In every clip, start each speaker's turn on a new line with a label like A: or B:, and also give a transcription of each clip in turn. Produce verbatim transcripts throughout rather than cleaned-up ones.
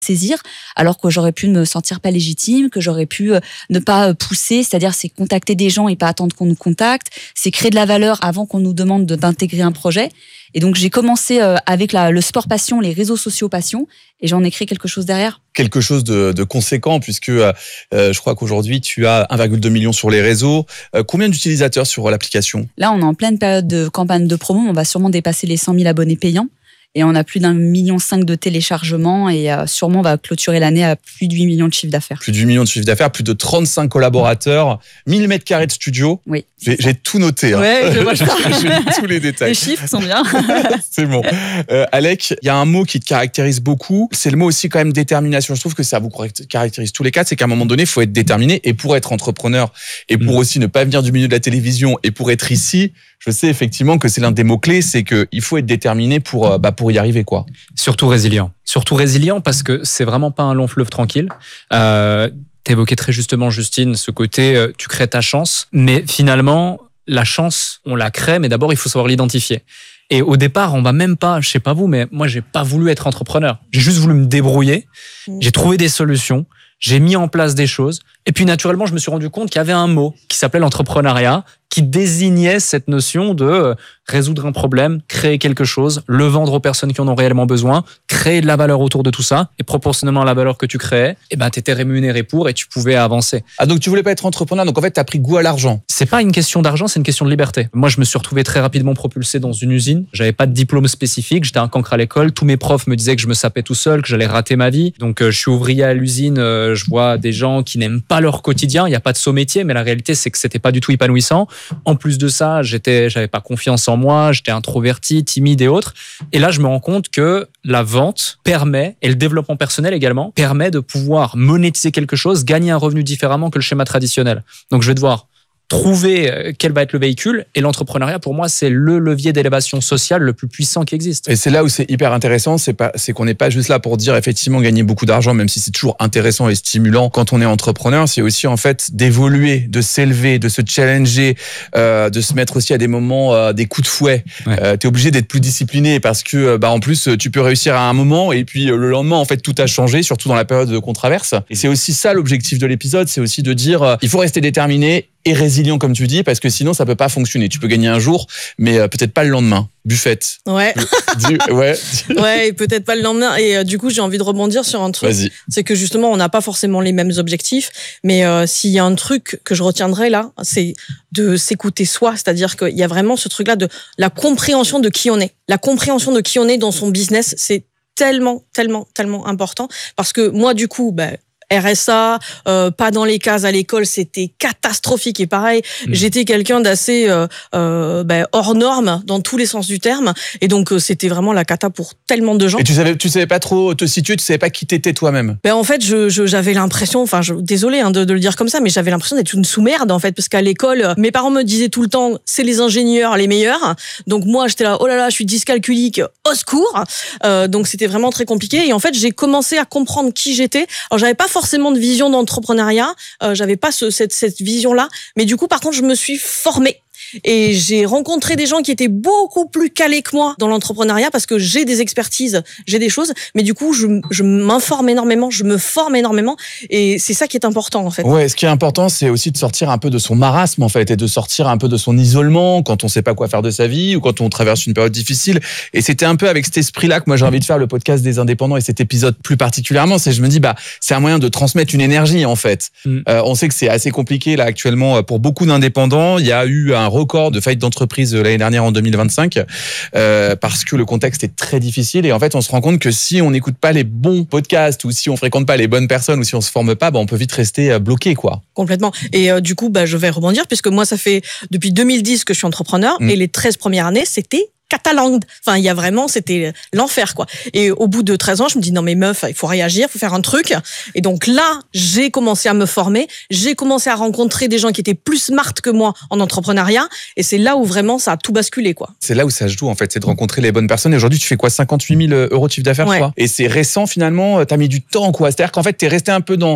A: saisir, alors que j'aurais pu me sentir pas légitime, que j'aurais pu ne pas pousser, c'est-à-dire c'est contacter des gens et pas attendre qu'on nous contacte, c'est créer de la valeur avant qu'on nous demande de, d'intégrer un projet. Et donc j'ai commencé avec la, le sport passion, les réseaux sociaux passion, et j'en ai créé quelque chose derrière.
B: Quelque chose de, de conséquent, puisque euh, je crois qu'aujourd'hui tu as un virgule deux million sur les réseaux. Euh, combien d'utilisateurs sur l'application ?
A: Là, on est en pleine période de campagne de promo, on va sûrement dépasser les cent mille abonnés payants. Et on a plus d'un million cinq de téléchargements et euh, sûrement on va clôturer l'année à plus de huit millions de chiffre d'affaires.
B: Plus de huit millions de chiffre d'affaires, plus de trente-cinq collaborateurs, mille mètres carrés de studio.
A: Oui.
B: J'ai, j'ai tout noté. Hein.
A: Ouais, je vois ça.
B: J'ai mis tous les détails.
A: Les chiffres sont bien.
B: C'est bon. Euh, Alec, il y a un mot qui te caractérise beaucoup. C'est le mot aussi quand même détermination. Je trouve que ça vous caractérise tous les quatre. C'est qu'à un moment donné, il faut être déterminé. Et pour être entrepreneur et pour mmh. aussi ne pas venir du milieu de la télévision et pour être ici, je sais effectivement que c'est l'un des mots-clés. C'est qu'il faut être déterminé pour, bah, pour y arriver, quoi.
C: Surtout résilient. Surtout résilient parce que c'est vraiment pas un long fleuve tranquille. Euh, T'évoquais très justement, Justine, ce côté, euh, tu crées ta chance, mais finalement, la chance, on la crée, mais d'abord, il faut savoir l'identifier. Et au départ, on va même pas, je sais pas vous, mais moi, j'ai pas voulu être entrepreneur. J'ai juste voulu me débrouiller. J'ai trouvé des solutions. J'ai mis en place des choses. Et puis, naturellement, je me suis rendu compte qu'il y avait un mot qui s'appelait l'entrepreneuriat, qui désignait cette notion de résoudre un problème, créer quelque chose, le vendre aux personnes qui en ont réellement besoin, créer de la valeur autour de tout ça, et proportionnellement à la valeur que tu créais, eh ben, t'étais rémunéré pour et tu pouvais avancer.
B: Ah, donc tu voulais pas être entrepreneur, donc en fait, t'as pris goût à l'argent.
C: C'est pas une question d'argent, c'est une question de liberté. Moi, je me suis retrouvé très rapidement propulsé dans une usine. J'avais pas de diplôme spécifique, j'étais un cancre à l'école. Tous mes profs me disaient que je me sapais tout seul, que j'allais rater ma vie. Donc, euh, je suis ouvrier à l'usine, euh, je vois des gens qui n'aiment pas leur quotidien. Il y a pas de saut métier, mais la réalité, c'est que c'était pas du tout épanouissant. En plus de ça, j'étais, j'avais pas confiance en moi, j'étais introverti, timide et autres. Et là, je me rends compte que la vente permet, et le développement personnel également, permet de pouvoir monétiser quelque chose, gagner un revenu différemment que le schéma traditionnel. Donc, je vais devoir trouver quel va être le véhicule. Et l'entrepreneuriat, pour moi, c'est le levier d'élévation sociale le plus puissant qui existe.
B: Et c'est là où c'est hyper intéressant, c'est pas, c'est qu'on n'est pas juste là pour dire effectivement gagner beaucoup d'argent, même si c'est toujours intéressant et stimulant quand on est entrepreneur. C'est aussi en fait d'évoluer, de s'élever, de se challenger, euh, de se mettre aussi à des moments euh, des coups de fouet. Ouais. Euh, t'es obligé d'être plus discipliné parce que bah en plus tu peux réussir à un moment et puis le lendemain en fait tout a changé, surtout dans la période qu'on traverse. Et c'est aussi ça l'objectif de l'épisode, c'est aussi de dire euh, il faut rester déterminé et résilient comme tu dis, parce que sinon ça peut pas fonctionner. Tu peux gagner un jour, mais euh, peut-être pas le lendemain. Buffette.
D: Ouais.
B: Dis, ouais.
D: Ouais, et peut-être pas le lendemain. Et euh, du coup, j'ai envie de rebondir sur un truc.
B: Vas-y.
D: C'est que justement, on n'a pas forcément les mêmes objectifs, mais euh, s'il y a un truc que je retiendrai là, c'est de s'écouter soi. C'est-à-dire qu'il y a vraiment ce truc-là de la compréhension de qui on est. La compréhension de qui on est dans son business, c'est tellement, tellement, tellement important. Parce que moi, du coup, bah, R S A, euh, pas dans les cases à l'école, c'était catastrophique. Et pareil, mmh. j'étais quelqu'un d'assez euh, euh, ben, hors norme dans tous les sens du terme. Et donc, euh, c'était vraiment la cata pour tellement de gens.
B: Et tu savais, tu savais pas trop te situer, tu savais pas qui t'étais toi-même.
D: Ben en fait, je, je j'avais l'impression, enfin, je, désolé hein, de, de le dire comme ça, mais j'avais l'impression d'être une sous-merde en fait, parce qu'à l'école, mes parents me disaient tout le temps, c'est les ingénieurs les meilleurs. Donc moi, j'étais là, oh là là, je suis dyscalculique, au secours. Euh, donc c'était vraiment très compliqué. Et en fait, j'ai commencé à comprendre qui j'étais. Alors j'avais pas forcément de vision d'entrepreneuriat, euh, j'avais pas ce, cette, cette vision-là, mais du coup, par contre, je me suis formée. Et j'ai rencontré des gens qui étaient beaucoup plus calés que moi dans l'entrepreneuriat parce que j'ai des expertises, j'ai des choses, mais du coup, je, je m'informe énormément, je me forme énormément et c'est ça qui est important en fait.
B: Ouais, ce qui est important, c'est aussi de sortir un peu de son marasme en fait et de sortir un peu de son isolement quand on sait pas quoi faire de sa vie ou quand on traverse une période difficile. Et c'était un peu avec cet esprit-là que moi j'ai envie de faire le podcast des indépendants et cet épisode plus particulièrement. C'est je me dis bah c'est un moyen de transmettre une énergie en fait. Mm. Euh, on sait que c'est assez compliqué là actuellement pour beaucoup d'indépendants. Il y a eu un record de faillite d'entreprise l'année dernière en deux mille vingt-cinq euh, parce que le contexte est très difficile et en fait on se rend compte que si on n'écoute pas les bons podcasts ou si on fréquente pas les bonnes personnes ou si on se forme pas, bah, on peut vite rester bloqué quoi.
D: Complètement. Et euh, du coup bah, je vais rebondir puisque moi ça fait depuis deux mille dix que je suis entrepreneur mmh. et les treize premières années c'était Catalan. Enfin, il y a vraiment, c'était l'enfer, quoi. Et au bout de treize ans, je me dis, non, mais meuf, il faut réagir, il faut faire un truc. Et donc là, j'ai commencé à me former. J'ai commencé à rencontrer des gens qui étaient plus smart que moi en entrepreneuriat. Et c'est là où vraiment ça a tout basculé, quoi.
B: C'est là où ça se joue, en fait. C'est de rencontrer les bonnes personnes. Et aujourd'hui, tu fais quoi? cinquante-huit mille euros de chiffre d'affaires,
D: ouais.
B: je crois. Et c'est récent, finalement. T'as mis du temps, quoi. C'est-à-dire qu'en fait, t'es resté un peu dans,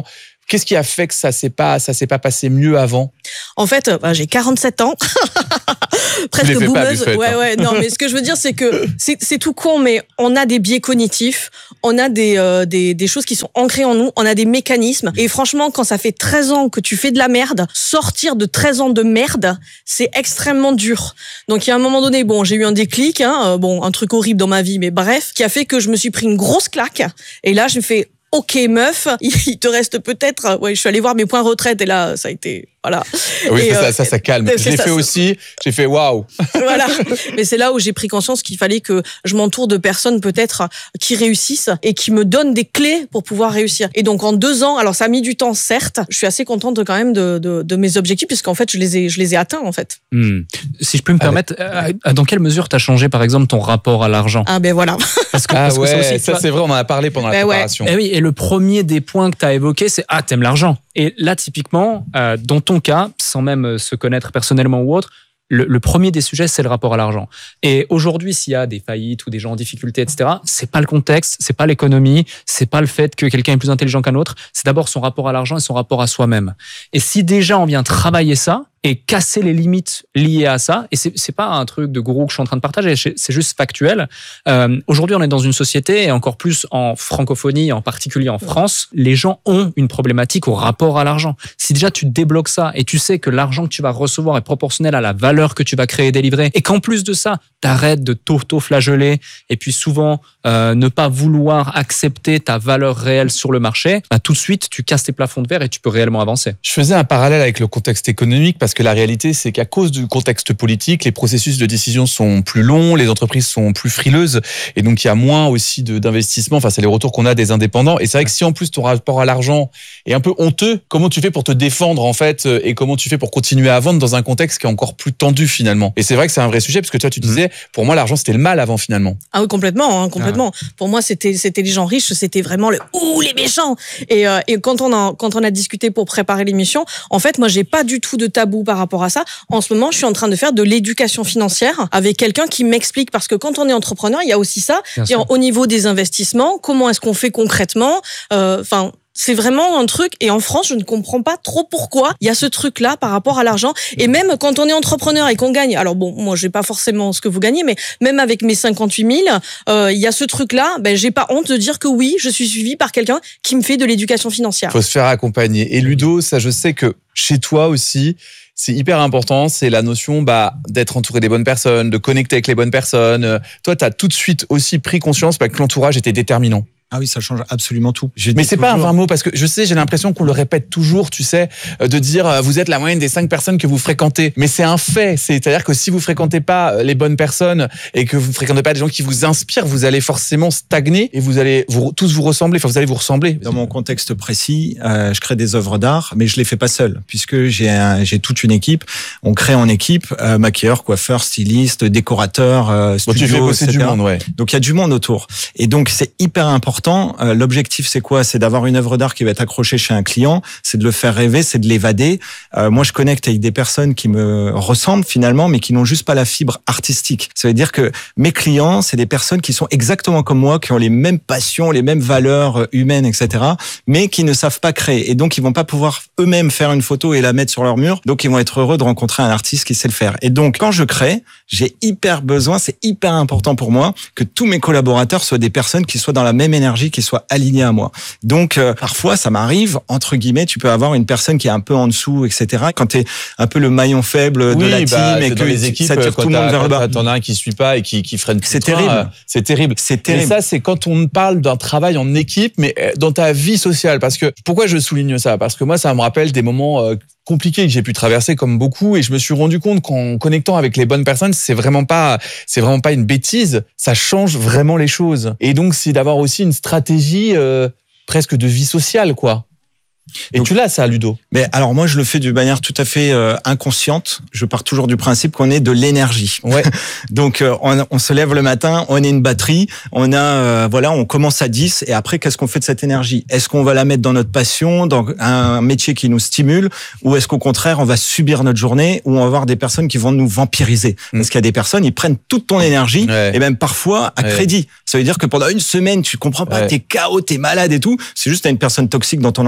B: Qu'est-ce qui a fait que ça s'est pas, ça s'est pas passé mieux avant?
D: En fait, bah, j'ai quarante-sept ans. Presque boumeuse. Pas, ouais, hein. ouais. Non, mais ce que je veux dire, c'est que c'est, c'est tout con, mais on a des biais cognitifs, on a des, euh, des, des choses qui sont ancrées en nous, on a des mécanismes. Et franchement, quand ça fait treize ans que tu fais de la merde, sortir de treize ans de merde, c'est extrêmement dur. Donc, il y a un moment donné, bon, j'ai eu un déclic, hein, bon, un truc horrible dans ma vie, mais bref, qui a fait que je me suis pris une grosse claque. Et là, je me fais, ok, meuf, il te reste peut-être, ouais, je suis allée voir mes points retraite et là, ça a été, voilà.
B: Oui,
D: et
B: ça,
D: euh,
B: ça, ça calme. Je l'ai fait aussi, j'ai fait waouh.
D: Voilà. Mais c'est là où j'ai pris conscience qu'il fallait que je m'entoure de personnes peut-être qui réussissent et qui me donnent des clés pour pouvoir réussir. Et donc en deux ans, alors ça a mis du temps certes, je suis assez contente quand même de, de, de mes objectifs puisqu'en fait je les ai, je les ai atteints en fait.
C: Hmm. Si je peux me permettre, euh, dans quelle mesure t'as changé par exemple ton rapport à l'argent?
D: Ah ben voilà.
B: Parce que, ah parce ouais, que ça, aussi, ça vois... c'est vrai, on en a parlé pendant la ben préparation.
C: Ouais. Et oui, et le premier des points que t'as évoqué, c'est ah t'aimes l'argent. Et là typiquement, euh, dans ton cas, sans même se connaître personnellement ou autre, le, le premier des sujets, c'est le rapport à l'argent. Et aujourd'hui, s'il y a des faillites ou des gens en difficulté, et cetera, c'est pas le contexte, c'est pas l'économie, c'est pas le fait que quelqu'un est plus intelligent qu'un autre, c'est d'abord son rapport à l'argent et son rapport à soi-même. Et si déjà on vient travailler ça, et casser les limites liées à ça. Et c'est, c'est pas un truc de gourou que je suis en train de partager, c'est juste factuel. Euh, aujourd'hui, on est dans une société, et encore plus en francophonie, en particulier en France, les gens ont une problématique au rapport à l'argent. Si déjà tu débloques ça et tu sais que l'argent que tu vas recevoir est proportionnel à la valeur que tu vas créer et délivrer, et qu'en plus de ça, t'arrêtes de t'auto-flageller et puis souvent euh, ne pas vouloir accepter ta valeur réelle sur le marché, bah, tout de suite, tu casses tes plafonds de verre et tu peux réellement avancer.
B: Je faisais un parallèle avec le contexte économique parce que la réalité, c'est qu'à cause du contexte politique, les processus de décision sont plus longs, les entreprises sont plus frileuses et donc il y a moins aussi de, d'investissement. Enfin, c'est les retours qu'on a des indépendants. Et c'est vrai que si en plus ton rapport à l'argent est un peu honteux, comment tu fais pour te défendre en fait et comment tu fais pour continuer à vendre dans un contexte qui est encore plus tendu finalement? Et c'est vrai que c'est un vrai sujet parce que toi, tu disais, pour moi, l'argent c'était le mal avant finalement.
D: Ah oui, complètement, hein, complètement. Ah. Pour moi, c'était c'était les gens riches, c'était vraiment le ouh les méchants. Et, euh, et quand on a quand on a discuté pour préparer l'émission, en fait, moi, j'ai pas du tout de tabou par rapport à ça. En ce moment, je suis en train de faire de l'éducation financière avec quelqu'un qui m'explique, parce que quand on est entrepreneur, il y a aussi ça. Au niveau des investissements, comment est-ce qu'on fait concrètement? Enfin. Euh, C'est vraiment un truc, et en France, je ne comprends pas trop pourquoi il y a ce truc-là par rapport à l'argent. Et même quand on est entrepreneur et qu'on gagne, alors bon, moi, j'ai pas forcément ce que vous gagnez, mais même avec mes cinquante-huit mille, euh, il y a ce truc-là, ben, j'ai pas honte de dire que oui, je suis suivie par quelqu'un qui me fait de l'éducation financière.
B: Faut se faire accompagner. Et Ludo, ça, je sais que chez toi aussi, c'est hyper important, c'est la notion bah, d'être entouré des bonnes personnes, de connecter avec les bonnes personnes. Toi, tu as tout de suite aussi pris conscience bah, que l'entourage était déterminant.
E: Ah oui, ça change absolument tout.
B: Je Mais c'est toujours... pas un vain mot, parce que je sais, j'ai l'impression qu'on le répète toujours, tu sais, de dire vous êtes la moyenne des cinq personnes que vous fréquentez. Mais c'est un fait, c'est-à-dire que si vous fréquentez pas les bonnes personnes et que vous fréquentez pas des gens qui vous inspirent, vous allez forcément stagner et vous allez vous, tous vous ressembler. Enfin, vous allez vous ressembler.
E: Dans mon contexte précis, euh, je crée des œuvres d'art, mais je les fais pas seul, puisque j'ai un, j'ai toute une équipe. On crée en équipe euh, maquilleur, coiffeur, styliste, décorateur, euh, studio,
B: bon, tu fais bosser
E: et cetera.
B: Du monde, ouais.
E: Donc il y a du monde autour. Et donc c'est hyper important. Euh, l'objectif c'est quoi? C'est d'avoir une œuvre d'art qui va être accrochée chez un client. C'est de le faire rêver, c'est de l'évader. Euh, moi je connecte avec des personnes qui me ressemblent finalement, mais qui n'ont juste pas la fibre artistique. Ça veut dire que mes clients, c'est des personnes qui sont exactement comme moi, qui ont les mêmes passions, les mêmes valeurs humaines, et cetera, mais qui ne savent pas créer. Et donc ils vont pas pouvoir eux-mêmes faire une photo et la mettre sur leur mur. Donc ils vont être heureux de rencontrer un artiste qui sait le faire. Et donc quand je crée, j'ai hyper besoin, c'est hyper important pour moi que tous mes collaborateurs soient des personnes qui soient dans la même énergie, qui soient alignées à moi. Donc euh, parfois ça m'arrive, entre guillemets, tu peux avoir une personne qui est un peu en dessous, et cetera. Quand t'es un peu le maillon faible de
B: oui,
E: la team
B: bah,
E: et que
B: les équipes,
E: ça tire tout le monde vers le bas.
B: T'en as un qui suit pas et qui, qui freine tout.
E: C'est terrible.
B: Train, euh, c'est terrible.
E: C'est terrible.
B: Et ça, c'est quand on parle d'un travail en équipe, mais dans ta vie sociale. Parce que pourquoi je souligne ça? Parce que moi, ça me rappelle des moments euh, compliqué que j'ai pu traverser comme beaucoup, et je me suis rendu compte qu'en connectant avec les bonnes personnes, c'est vraiment pas, c'est vraiment pas une bêtise, ça change vraiment les choses. Et donc, c'est d'avoir aussi une stratégie euh, presque de vie sociale, quoi. Et donc, tu l'as ça, Ludo?
E: Mais alors moi, je le fais d'une manière tout à fait euh, inconsciente. Je pars toujours du principe qu'on est de l'énergie.
B: Ouais.
E: Donc euh, on, on se lève le matin, on est une batterie, on a euh, voilà, on commence à dix, et après qu'est-ce qu'on fait de cette énergie? Est-ce qu'on va la mettre dans notre passion, dans un métier qui nous stimule, ou est-ce qu'au contraire on va subir notre journée, ou on va avoir des personnes qui vont nous vampiriser? Mmh. Parce qu'il y a des personnes, ils prennent toute ton énergie, ouais. et même parfois à ouais. crédit. Ça veut dire que pendant une semaine, tu comprends pas, ouais. t'es K O, t'es malade et tout. C'est juste t'as une personne toxique dans ton entourage. En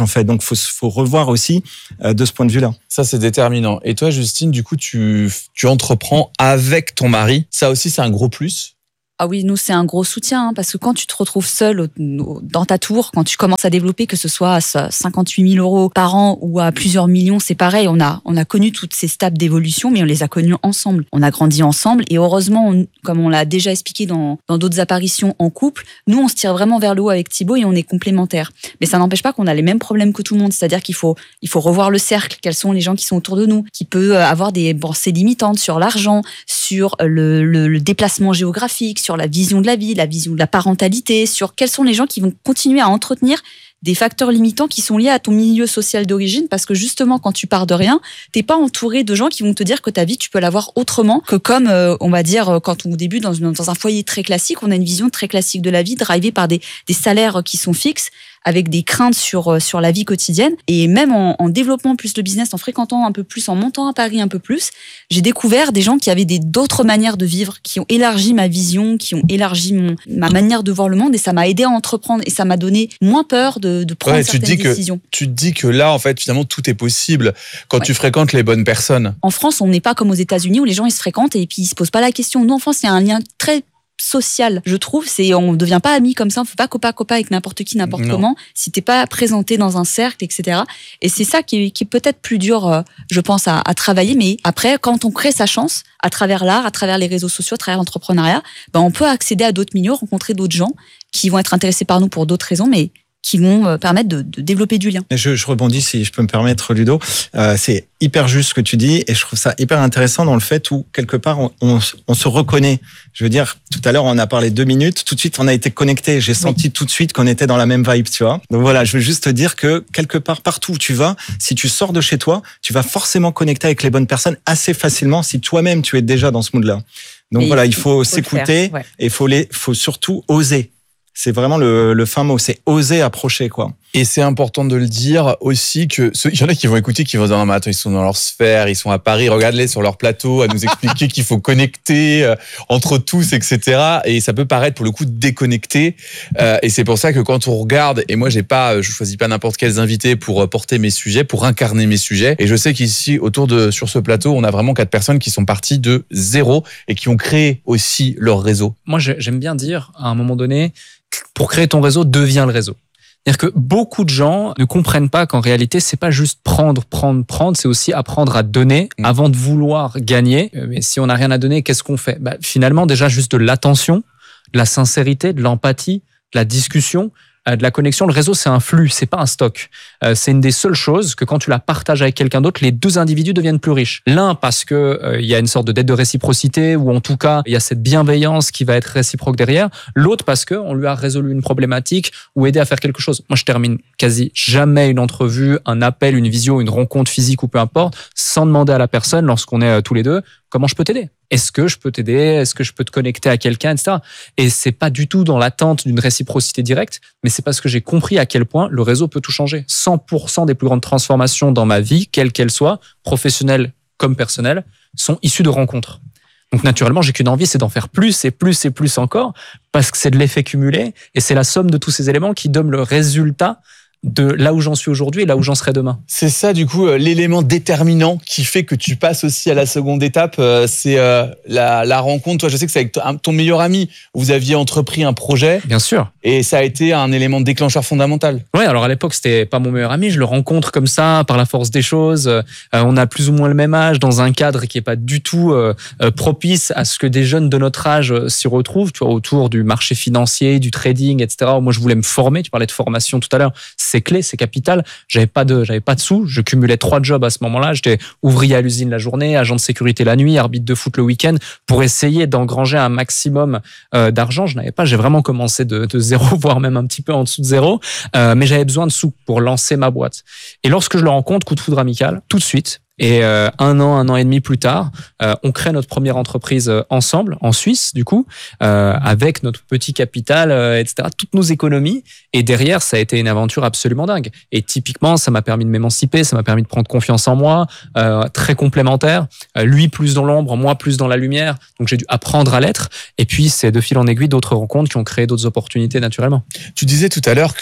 E: fait. Donc, faut, faut revoir aussi euh, de ce point de vue-là.
B: Ça, c'est déterminant. Et toi, Justine, du coup, tu, tu entreprends avec ton mari. Ça aussi, c'est un gros plus.
A: Ah oui, nous, c'est un gros soutien, hein, parce que quand tu te retrouves seul au, au, dans ta tour, quand tu commences à développer, que ce soit à cinquante-huit mille euros par an ou à plusieurs millions, c'est pareil. On a, on a connu toutes ces étapes d'évolution, mais on les a connues ensemble. On a grandi ensemble et heureusement, on, comme on l'a déjà expliqué dans, dans d'autres apparitions en couple, nous, on se tire vraiment vers le haut avec Thibaut et on est complémentaires. Mais ça n'empêche pas qu'on a les mêmes problèmes que tout le monde. C'est-à-dire qu'il faut, il faut revoir le cercle. Quels sont les gens qui sont autour de nous, qui peut avoir des pensées limitantes sur l'argent, sur le, le, le déplacement géographique, sur la vision de la vie, la vision de la parentalité, sur quels sont les gens qui vont continuer à entretenir des facteurs limitants qui sont liés à ton milieu social d'origine, parce que justement, quand tu pars de rien, t'es pas entouré de gens qui vont te dire que ta vie, tu peux l'avoir autrement que comme, euh, on va dire, quand on, au début, dans, une, dans un foyer très classique, on a une vision très classique de la vie, drivée par des, des salaires qui sont fixes, avec des craintes sur, sur la vie quotidienne. Et même en, en développant plus le business, en fréquentant un peu plus, en montant à Paris un peu plus, j'ai découvert des gens qui avaient des, d'autres manières de vivre, qui ont élargi ma vision, qui ont élargi mon, ma manière de voir le monde, et ça m'a aidé à entreprendre, et ça m'a donné moins peur de, de prendre
B: ouais,
A: certaines
B: tu te dis
A: décisions.
B: Que, tu te dis que là, en fait, finalement, tout est possible quand
A: ouais.
B: tu fréquentes les bonnes personnes.
A: En France, on n'est pas comme aux États-Unis où les gens ils se fréquentent et puis ils se posent pas la question. Nous, en France, il y a un lien très social, je trouve. C'est, on ne devient pas amis comme ça, on ne fait pas copain-copain avec n'importe qui, n'importe non. comment, si tu n'es pas présenté dans un cercle, et cetera. Et c'est ça qui est, qui est peut-être plus dur, euh, je pense, à, à travailler. Mais après, quand on crée sa chance, à travers l'art, à travers les réseaux sociaux, à travers l'entrepreneuriat, ben, on peut accéder à d'autres milieux, rencontrer d'autres gens qui vont être intéressés par nous pour d'autres raisons, mais qui vont permettre de, de développer du lien.
E: Je, je rebondis, si je peux me permettre, Ludo. Euh, c'est hyper juste ce que tu dis, et je trouve ça hyper intéressant dans le fait où, quelque part, on, on, on se reconnaît. Je veux dire, tout à l'heure, on a parlé deux minutes, tout de suite, on a été connectés. J'ai senti oui. tout de suite qu'on était dans la même vibe, tu vois. Donc voilà, je veux juste te dire que, quelque part, partout où tu vas, si tu sors de chez toi, tu vas forcément connecter avec les bonnes personnes assez facilement si toi-même, tu es déjà dans ce mood-là. Donc et voilà, il faut, faut s'écouter, ouais. et il faut, les, faut surtout oser. C'est vraiment le, le fin mot, c'est oser approcher, quoi.
B: Et c'est important de le dire aussi que ceux, il y en a qui vont écouter, qui vont dire non mais attends, ils sont dans leur sphère, ils sont à Paris, regarde-les sur leur plateau, à nous expliquer qu'il faut connecter euh, entre tous, et cetera. Et ça peut paraître pour le coup déconnecté. Euh, et c'est pour ça que quand on regarde, et moi j'ai pas, je choisis pas n'importe quels invités pour porter mes sujets, pour incarner mes sujets. Et je sais qu'ici autour de sur ce plateau, on a vraiment quatre personnes qui sont parties de zéro et qui ont créé aussi leur réseau.
C: Moi j'aime bien dire à un moment donné, pour créer ton réseau, deviens le réseau. C'est-à-dire que beaucoup de gens ne comprennent pas qu'en réalité, c'est pas juste prendre, prendre, prendre, c'est aussi apprendre à donner avant de vouloir gagner. Mais si on n'a rien à donner, qu'est-ce qu'on fait ? Bah, finalement, déjà juste de l'attention, de la sincérité, de l'empathie, de la discussion, de la connexion. Le réseau, c'est un flux, c'est pas un stock. Euh, c'est une des seules choses que quand tu la partages avec quelqu'un d'autre, les deux individus deviennent plus riches. L'un parce que euh, il y a une sorte de dette de réciprocité, ou en tout cas il y a cette bienveillance qui va être réciproque derrière. L'autre parce que on lui a résolu une problématique ou aidé à faire quelque chose. Moi, je termine quasi jamais une entrevue, un appel, une visio, une rencontre physique ou peu importe, sans demander à la personne, lorsqu'on est euh, tous les deux, comment je peux t'aider ? Est-ce que je peux t'aider ? Est-ce que je peux te connecter à quelqu'un, et cetera. Et c'est pas du tout dans l'attente d'une réciprocité directe, mais c'est parce que j'ai compris à quel point le réseau peut tout changer. cent pour cent des plus grandes transformations dans ma vie, quelle qu'elle soit, professionnelle comme personnelle, sont issues de rencontres. Donc naturellement, j'ai qu'une envie, c'est d'en faire plus et plus et plus encore, parce que c'est de l'effet cumulé, et c'est la somme de tous ces éléments qui donne le résultat de là où j'en suis aujourd'hui et là où j'en serai demain.
B: C'est ça, du coup, l'élément déterminant qui fait que tu passes aussi à la seconde étape, c'est la, la rencontre. Toi, je sais que c'est avec ton meilleur ami, vous aviez entrepris un projet.
C: Bien sûr.
B: Et ça a été un élément déclencheur fondamental.
C: Ouais, alors à l'époque, c'était pas mon meilleur ami, je le rencontre comme ça, par la force des choses. Euh, on a plus ou moins le même âge, dans un cadre qui est pas du tout euh, propice à ce que des jeunes de notre âge s'y retrouvent, tu vois, autour du marché financier, du trading, et cetera. Moi, je voulais me former, tu parlais de formation tout à l'heure. C'est clé, c'est capital. J'avais pas de, j'avais pas de sous. Je cumulais trois jobs à ce moment-là. J'étais ouvrier à l'usine la journée, agent de sécurité la nuit, arbitre de foot le week-end, pour essayer d'engranger un maximum euh, d'argent. Je n'avais pas. J'ai vraiment commencé de, de zéro, voire même un petit peu en dessous de zéro. Euh, mais j'avais besoin de sous pour lancer ma boîte. Et lorsque je le rencontre, coup de foudre amical, tout de suite. Et euh, un an, un an et demi plus tard, euh, on crée notre première entreprise euh, ensemble, en Suisse, du coup, euh, avec notre petit capital, euh, et cetera, toutes nos économies. Et derrière, ça a été une aventure absolument dingue. Et typiquement, ça m'a permis de m'émanciper, ça m'a permis de prendre confiance en moi, euh, très complémentaire. Euh, lui plus dans l'ombre, moi plus dans la lumière. Donc j'ai dû apprendre à l'être. Et puis, c'est de fil en aiguille d'autres rencontres qui ont créé d'autres opportunités naturellement.
B: Tu disais tout à l'heure que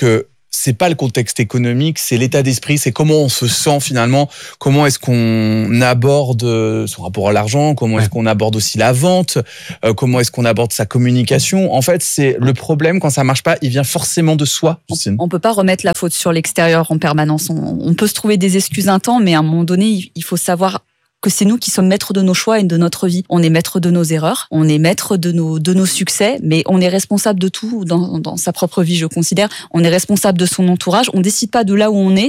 B: c'est pas le contexte économique, c'est l'état d'esprit, c'est comment on se sent finalement, comment est-ce qu'on aborde son rapport à l'argent, comment ouais. est-ce qu'on aborde aussi la vente, euh, comment est-ce qu'on aborde sa communication. En fait, c'est le problème quand ça marche pas, il vient forcément de soi.
A: On, on peut pas remettre la faute sur l'extérieur en permanence. On, on peut se trouver des excuses un temps, mais à un moment donné, il faut savoir que c'est nous qui sommes maîtres de nos choix et de notre vie. On est maître de nos erreurs, on est maître de nos, de nos succès, mais on est responsable de tout dans, dans sa propre vie, je considère. On est responsable de son entourage, on décide pas de là où on est,